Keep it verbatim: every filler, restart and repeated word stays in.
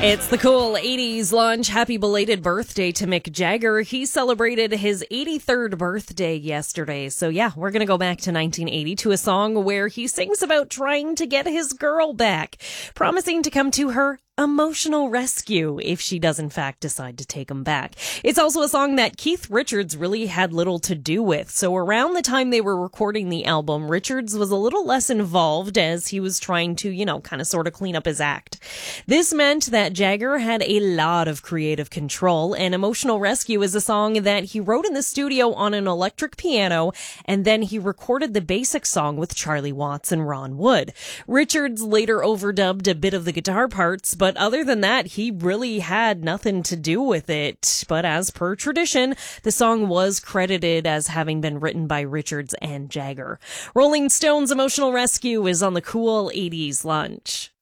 It's the cool eighties lunch. Happy belated birthday to Mick Jagger. He celebrated his eighty-third birthday yesterday. So yeah, we're going to go back to nineteen eighty to a song where he sings about trying to get his girl back, promising to come to her emotional rescue if she does in fact decide to take him back. It's also a song that Keith Richards really had little to do with. So around the time they were recording the album, Richards was a little less involved as he was trying to, you know, kind of sort of clean up his act. This meant that Jagger had a lot of creative control, and Emotional Rescue is a song that he wrote in the studio on an electric piano, and then he recorded the basic song with Charlie Watts and Ron Wood. Richards later overdubbed a bit of the guitar parts, but other than that, he really had nothing to do with it. But as per tradition, the song was credited as having been written by Richards and Jagger. Rolling Stone's Emotional Rescue is on the cool eighties lunch.